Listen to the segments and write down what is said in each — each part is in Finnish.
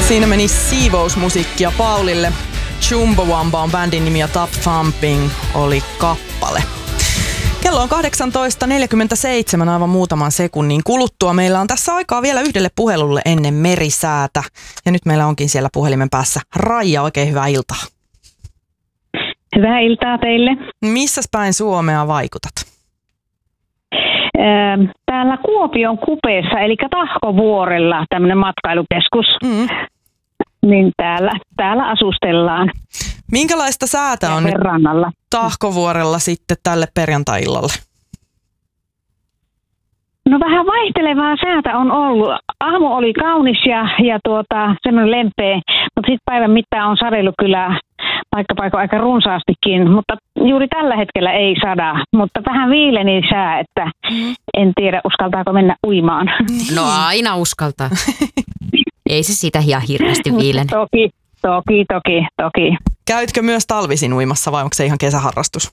Siinä meni siivousmusiikkia Paulille. Chumbawamba on bändin nimi ja Top Thumping oli kappale. Kello on 18.47 aivan muutaman sekunnin kuluttua. Meillä on tässä aikaa vielä yhdelle puhelulle ennen merisäätä. Ja nyt meillä onkin siellä puhelimen päässä Raija. Oikein hyvää iltaa. Hyvää iltaa teille. Missäs päin Suomea vaikutat? Täällä Kuopion kupeessa, eli Tahkovuorella, tämmöinen matkailukeskus. Niin täällä asustellaan. Minkälaista säätä on nyt Tahkovuorella sitten tälle perjantai-illalle? No vähän vaihtelevaa säätä on ollut. Aamu oli kaunis ja semmoinen lempeä, mutta sitten päivän mittaan on sadellut kyllä paikka aika runsaastikin, mutta juuri tällä hetkellä ei sada, mutta vähän viileni sää, että en tiedä uskaltaako mennä uimaan. No aina uskaltaa. Ei se sitä ihan hirveästi viilene. Toki. Käytkö myös talvisin uimassa vai onko se ihan kesäharrastus?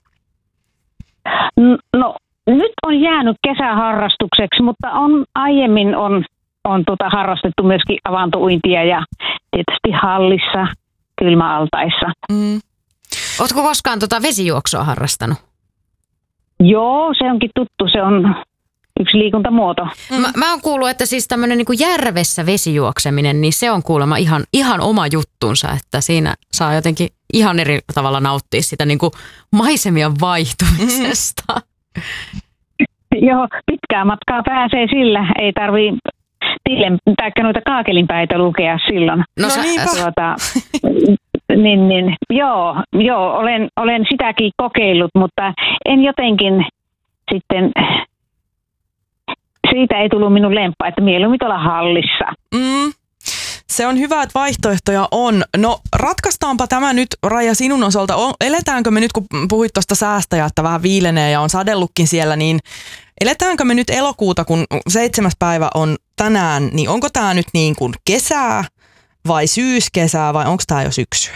No nyt on jäänyt kesäharrastukseksi, mutta aiemmin on harrastettu myöskin avantouintia ja tietysti hallissa, kylmäaltaissa. Ootko koskaan vesijuoksua harrastanut? Joo, se onkin tuttu. Se on yksi liikuntamuoto. Mä oon kuullut, että siis tämmöinen niin kuin järvessä vesijuokseminen, niin se on kuulemma ihan oma juttunsa, että siinä saa jotenkin ihan eri tavalla nauttia sitä niin kuin maisemien vaihtumisesta. Joo, pitkää matkaa pääsee sillä. Ei tarvii noita kaakelinpäitä lukea silloin. No niin, joo, olen sitäkin kokeillut, mutta en jotenkin sitten, siitä ei tullut minun lemppaa, että mieluummin olla hallissa. Se on hyvä, että vaihtoehtoja on. No ratkaistaanpa tämä nyt, Raija, sinun osalta. Eletäänkö me nyt, kun puhuit tuosta säästä ja että vähän viilenee ja on sadellutkin siellä, niin eletäänkö me nyt elokuuta, kun 7. päivä on tänään, niin onko tämä nyt niin kuin kesää vai syyskesää vai onko tämä jo syksyä?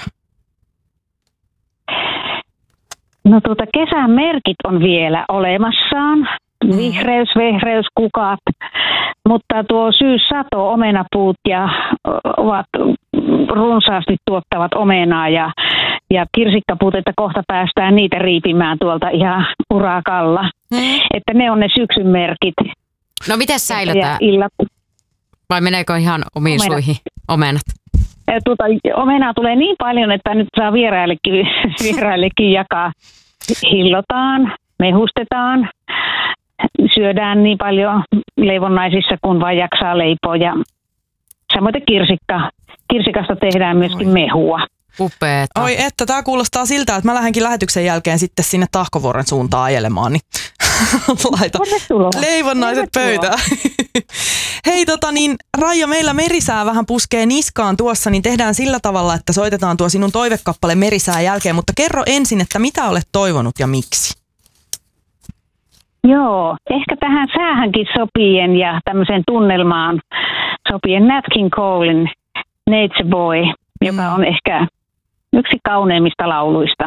No kesän merkit on vielä olemassaan. Vihreys, vehreys, kukat, mutta tuo syyssato, omenapuut ovat runsaasti tuottavat omenaa ja kirsikkapuut, että kohta päästään niitä riipimään tuolta ihan urakalla. Että ne on ne syksyn merkit. No miten säilytään? Vai meneekö ihan omiin suihin omenat? Omenaa tulee niin paljon, että nyt saa vieraillekin jakaa. Hillotaan, mehustetaan. Syödään niin paljon leivonnaisissa, kun vain jaksaa leipoa. Ja samoin kirsikasta tehdään myöskin mehua. Upeeta. Oi että, tämä kuulostaa siltä, että mä lähdenkin lähetyksen jälkeen sitten sinne Tahkovuoren suuntaan ajelemaan, niin laita leivonnaiset pöytään. Hei Raija, meillä merisää vähän puskee niskaan tuossa, niin tehdään sillä tavalla, että soitetaan tuo sinun toivekappale merisää jälkeen, mutta kerro ensin, että mitä olet toivonut ja miksi? Joo, ehkä tähän säähänkin sopien ja tämmöiseen tunnelmaan sopien Nat King Colein Nature Boy, joka on ehkä yksi kauneimmista lauluista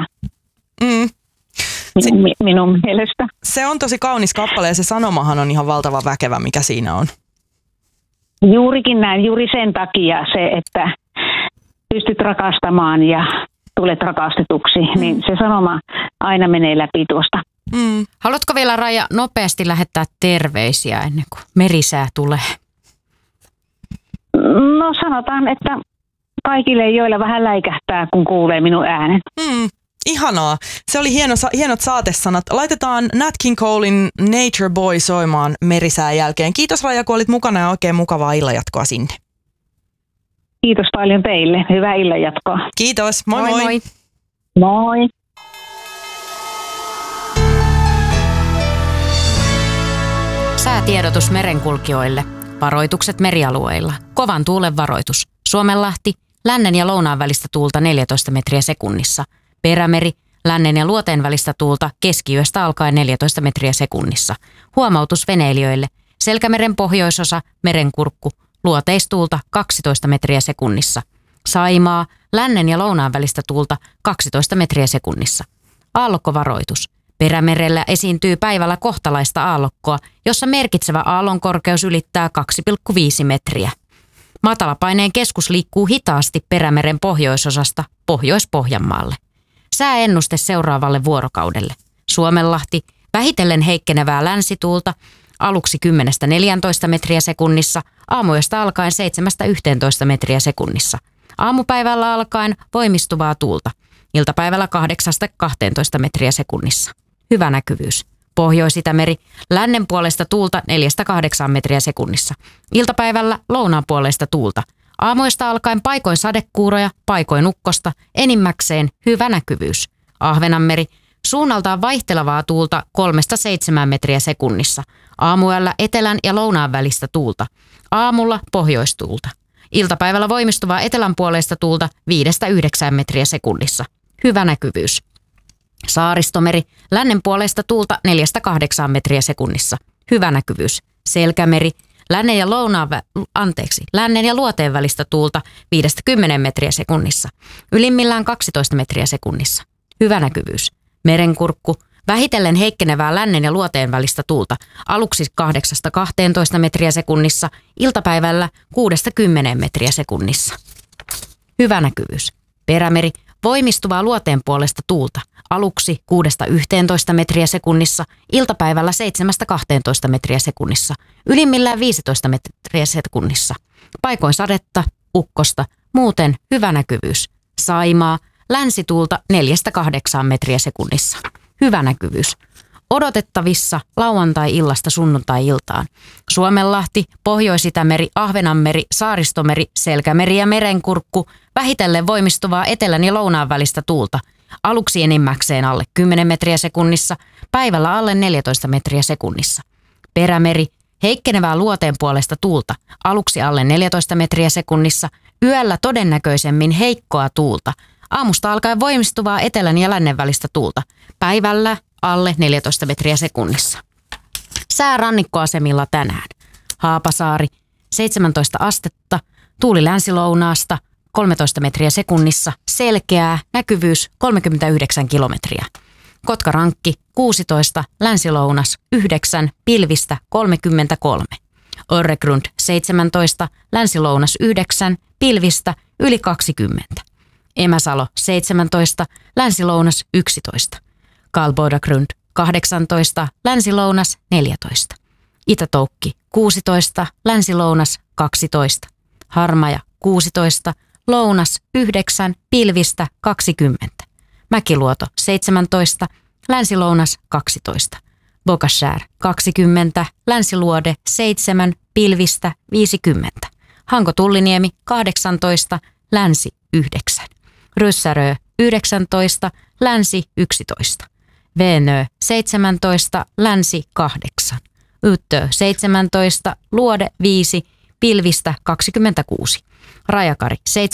minun mielestä. Se on tosi kaunis kappale ja se sanomahan on ihan valtavan väkevä, mikä siinä on. Juurikin näin, juuri sen takia se, että pystyt rakastamaan ja tulet rakastetuksi, niin se sanoma aina menee läpi tuosta. Haluatko vielä, Raija, nopeasti lähettää terveisiä ennen kuin merisää tulee? No sanotaan, että kaikille, joilla vähän läikähtää, kun kuulee minun äänen. Ihanaa. Se oli hienot saatesanat. Laitetaan Nat King Colein Nature Boy soimaan merisään jälkeen. Kiitos, Raija, kun olit mukana ja oikein mukavaa illanjatkoa sinne. Kiitos paljon teille. Hyvää illanjatkoa. Kiitos. Moi moi. Moi. Moi. Säätiedotus merenkulkijoille. Varoitukset merialueilla. Kovan tuulen varoitus. Suomenlahti, lännen ja lounaan välistä tuulta 14 metriä sekunnissa. Perämeri, lännen ja luoteen välistä tuulta keskiyöstä alkaen 14 metriä sekunnissa. Huomautus veneilijöille. Selkämeren pohjoisosa, merenkurkku, luoteistuulta 12 metriä sekunnissa. Saimaa, lännen ja lounaan välistä tuulta 12 metriä sekunnissa. Aallokkovaroitus. Perämerellä esiintyy päivällä kohtalaista aallokkoa, jossa merkitsevä aallonkorkeus ylittää 2,5 metriä. Matalapaineen keskus liikkuu hitaasti Perämeren pohjoisosasta Pohjois-Pohjanmaalle. Sääennuste seuraavalle vuorokaudelle. Suomenlahti, vähitellen heikkenevää länsituulta, aluksi 10-14 metriä sekunnissa, aamuyöstä alkaen 7-11 metriä sekunnissa. Aamupäivällä alkaen voimistuvaa tuulta, iltapäivällä 8-12 metriä sekunnissa. Hyvä näkyvyys. Pohjois-Itämeri, lännen puolesta tuulta 4-8 metriä sekunnissa. Iltapäivällä lounaan puolesta tuulta. Aamuista alkaen paikoin sadekuuroja, paikoin ukkosta, enimmäkseen hyvä näkyvyys. Ahvenanmeri, suunnaltaan vaihtelevaa tuulta 3-7 metriä sekunnissa. Aamuyöllä etelän ja lounaan välistä tuulta. Aamulla pohjoistuulta. Iltapäivällä voimistuvaa etelän puolesta tuulta 5-9 metriä sekunnissa. Hyvä näkyvyys. Saaristomeri, lännen puolesta tuulta 4-8 metriä sekunnissa. Hyvä näkyvyys. Selkämeri, lännen ja luoteen välistä tuulta 5-10 metriä sekunnissa. Ylimmillään 12 metriä sekunnissa. Hyvä näkyvyys. Merenkurkku, vähitellen heikkenevää lännen ja luoteen välistä tuulta. Aluksi 8-12 metriä sekunnissa, iltapäivällä 6-10 metriä sekunnissa. Hyvä näkyvyys. Perämeri, voimistuvaa luoteen puolesta tuulta. Aluksi 6-11 metriä sekunnissa, iltapäivällä 7-12 metriä sekunnissa. Ylimmillään 15 metriä sekunnissa. Paikoin sadetta, ukkosta, muuten hyvä näkyvyys. Saimaa, länsituulta 4-8 metriä sekunnissa. Hyvä näkyvyys. Odotettavissa lauantai-illasta sunnuntai-iltaan. Suomenlahti, Pohjois-Itämeri, Ahvenanmeri, Saaristomeri, Selkämeri ja Merenkurkku, vähitellen voimistuvaa etelän ja lounaan välistä tuulta. Aluksi enimmäkseen alle 10 metriä sekunnissa, päivällä alle 14 metriä sekunnissa. Perämeri, heikkenevää luoteen puolesta tuulta. Aluksi alle 14 metriä sekunnissa, yöllä todennäköisemmin heikkoa tuulta. Aamusta alkaen voimistuvaa etelän ja lännen välistä tuulta. Päivällä alle 14 metriä sekunnissa. Sää rannikkoasemilla tänään. Haapasaari 17 astetta, tuuli länsilounaasta 13 metriä sekunnissa, selkeää, näkyvyys 39 kilometriä. Kotkarankki 16, länsilounas 9, pilvistä 33. Öregrund 17, länsilounas 9, pilvistä yli 20. Emäsalo 17, länsilounas 11. Kalbodagrund 18, länsilounas 14. Itätoukki 16, länsilounas 12. Harmaja 16, lounas 9, pilvistä 20. Mäkiluoto 17, länsilounas 12. Bokashär 20, länsiluode 7, pilvistä 50. Hanko-Tulliniemi 18, länsi 9. Ryssärö 19, länsi 11. Veenö 17, länsi 8. Yttö 17, luode 5, pilvistä 26. Rajakari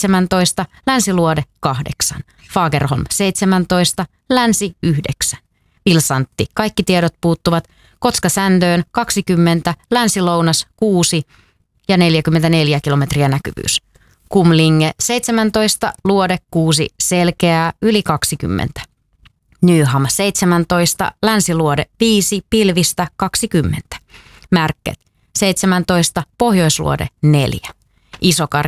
17, länsiluode 8. Fagerholm 17, länsi 9. Ilsantti, kaikki tiedot puuttuvat. Kotka-Sändöön 20, länsilounas 6 ja 44 kilometriä näkyvyys. Kumlinge 17, luode 6, selkeää yli 20. Nyham 17, länsiluode 5, pilvistä 20. Märket 17, pohjoisluode 4. Isokari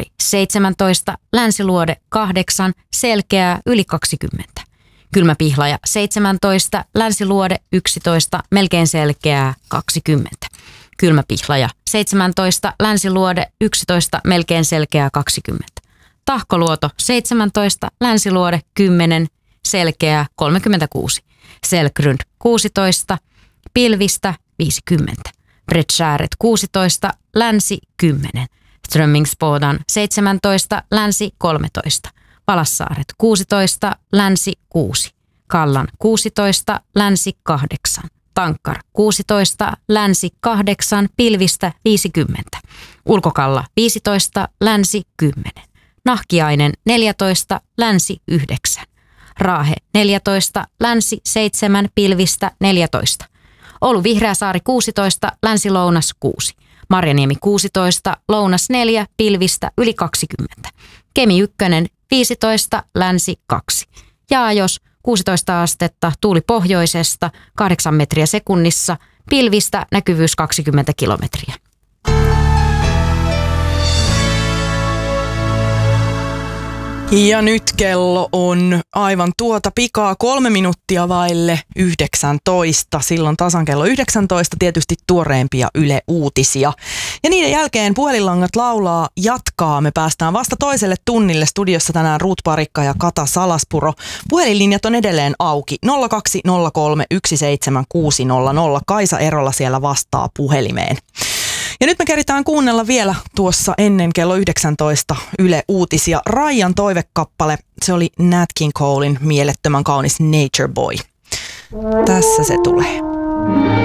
17, länsiluode 8, selkeää yli 20. Kylmäpihlaja 17, länsiluode 11, melkein selkeää 20. Kylmäpihlaja 17, länsiluode 11, melkein selkeää 20. Tahkoluoto 17, länsiluode 10, selkeää 36. Selgrund 16, pilvistä 50. Bredskääret 16, länsi 10. Strömmingsbodan 17, länsi 13. Palassaaret 16, länsi 6. Kallan 16, länsi 8. Tankkar 16, länsi 8, pilvistä 50. Ulkokalla 15, länsi 10. Nahkiainen 14, länsi 9. Raahe 14, länsi 7, pilvistä 14. Oulu Vihreäsaari 16, länsi-lounas 6. Marjaniemi 16, lounas 4, pilvistä yli 20. Kemi 1, 15, länsi 2. Jaajos 16 astetta, tuuli pohjoisesta 8 metriä sekunnissa, pilvistä näkyvyys 20 kilometriä. Ja nyt kello on aivan tuota pikaa 3 minuuttia vaille 19. Silloin tasan kello 19 tietysti tuoreempia Yle Uutisia. Ja niiden jälkeen puhelinlangat laulaa jatkaa. Me päästään vasta toiselle tunnille. Studiossa tänään Ruut Parikka ja Kata Salaspuro. Puhelinlinjat on edelleen auki. 0203 17600. Kaisa Erola siellä vastaa puhelimeen. Ja nyt me keritään kuunnella vielä tuossa ennen kello 19 Yle Uutisia. Raijan toivekappale, se oli Nat King Colein mielettömän kaunis Nature Boy. Tässä se tulee.